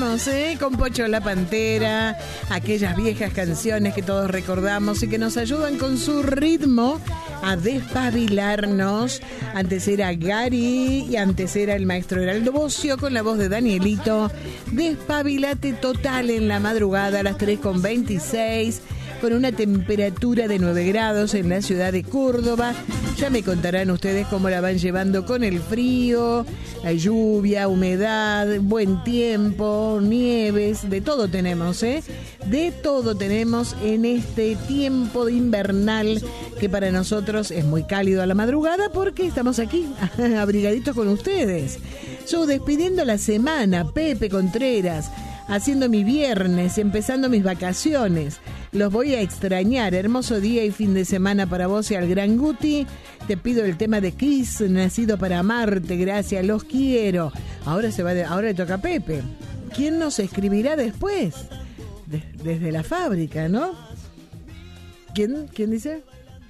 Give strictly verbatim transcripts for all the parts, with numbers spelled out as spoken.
volvimos, ¿eh? Con Pocho la Pantera, aquellas viejas canciones que todos recordamos y que nos ayudan con su ritmo a despabilarnos. Antes era Gary y antes era el maestro Heraldo Bocio con la voz de Danielito. Despabilate total en la madrugada a las tres con veintiséis, con una temperatura de nueve grados en la ciudad de Córdoba. Ya me contarán ustedes cómo la van llevando con el frío, la lluvia, humedad, buen tiempo, nieves, de todo tenemos, ¿eh? De todo tenemos en este tiempo invernal que para nosotros es muy cálido a la madrugada porque estamos aquí, abrigaditos con ustedes. Yo despidiendo la semana, Pepe Contreras, haciendo mi viernes, empezando mis vacaciones. Los voy a extrañar. Hermoso día y fin de semana para vos y al gran Guti. Te pido el tema de Kiss, Nacido para Amarte. Gracias, los quiero. Ahora se va de, ahora le toca a Pepe. ¿Quién nos escribirá después? De, desde la fábrica, ¿no? ¿Quién, quién dice?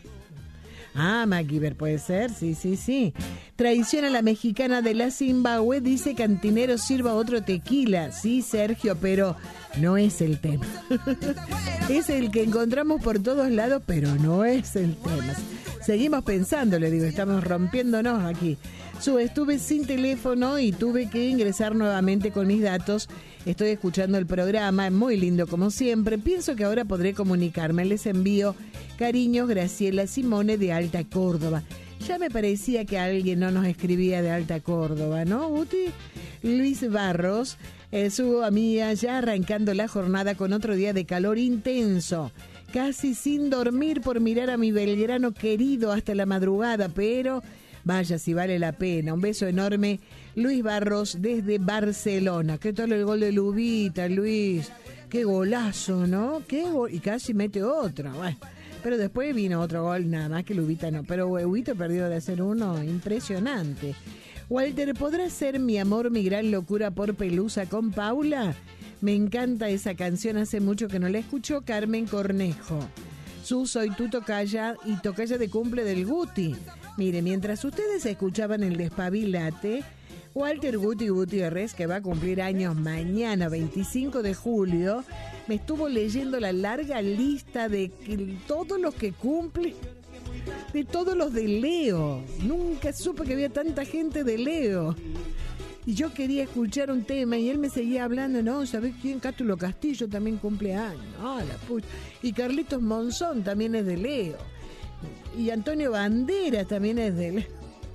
Ah, MacGyver puede ser, sí, sí, sí. Traición a la mexicana de la Zimbabue, dice Cantinero sirva otro tequila. Sí, Sergio, pero no es el tema. Es el que encontramos por todos lados, pero no es el tema. Seguimos pensando, le digo, estamos rompiéndonos aquí. Yo estuve sin teléfono y tuve que ingresar nuevamente con mis datos. Estoy escuchando el programa, muy lindo como siempre. Pienso que ahora podré comunicarme. Les envío cariños, Graciela Simone de Alta Córdoba. Ya me parecía que alguien no nos escribía de Alta Córdoba, ¿no, Guti? Luis Barros, eh, su amiga, ya arrancando la jornada con otro día de calor intenso. Casi sin dormir por mirar a mi Belgrano querido hasta la madrugada, pero vaya si vale la pena. Un beso enorme, Luis Barros desde Barcelona. ¿Qué tal el gol de Lubita, Luis? Qué golazo, ¿no? Qué gol... Y casi mete otro. Bueno, pero después vino otro gol, nada más que Lubita no. Pero Huevito perdió de hacer uno impresionante. Walter, ¿podrá ser Mi amor, mi gran locura por Pelusa con Paula? Me encanta esa canción, hace mucho que no la escucho. Carmen Cornejo. Su soy tu tocaya y tocaya de cumple del Guti. Mire, mientras ustedes escuchaban el Despabilate, Walter Guti Gutiérrez, que va a cumplir años mañana, veinticinco de julio, me estuvo leyendo la larga lista de todos los que cumplen, de todos los de Leo. Nunca supe que había tanta gente de Leo. Y yo quería escuchar un tema y él me seguía hablando, no, ¿sabés quién? Cátulo Castillo también cumple años. Ah, la pucha. Y Carlitos Monzón también es de Leo. Y Antonio Banderas también es de Leo.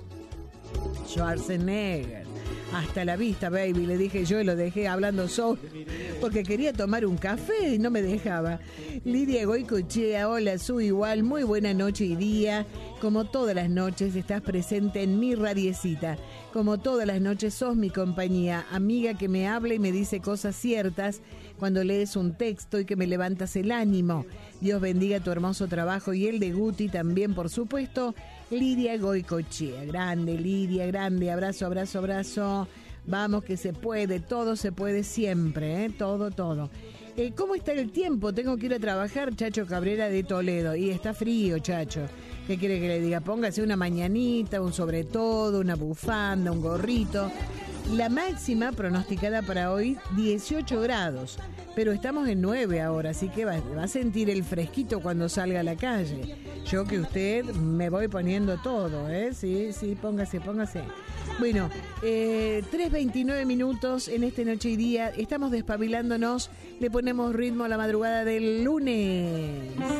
Schwarzenegger. Hasta la vista, baby, le dije yo y lo dejé hablando solo porque quería tomar un café y no me dejaba. Lidia Goicochea, hola, su igual, muy buena noche y día. Como todas las noches estás presente en mi radiecita. Como todas las noches sos mi compañía, amiga que me habla y me dice cosas ciertas cuando lees un texto y que me levantas el ánimo. Dios bendiga tu hermoso trabajo y el de Guti también, por supuesto. Lidia Goicochea, grande Lidia, grande, abrazo, abrazo, abrazo. Vamos que se puede, todo se puede siempre, ¿eh? Todo, todo. Eh, ¿Cómo está el tiempo? Tengo que ir a trabajar, Chacho Cabrera de Toledo. Y está frío, Chacho. ¿Qué quiere que le diga? Póngase una mañanita, un sobre todo, una bufanda, un gorrito. La máxima pronosticada para hoy, dieciocho grados. Pero estamos en nueve ahora, así que va, va a sentir el fresquito cuando salga a la calle. Yo que usted me voy poniendo todo, ¿eh? Sí, sí, póngase, póngase. Bueno, eh, tres veintinueve minutos en este noche y día. Estamos despabilándonos. Le ponemos ritmo a la madrugada del lunes.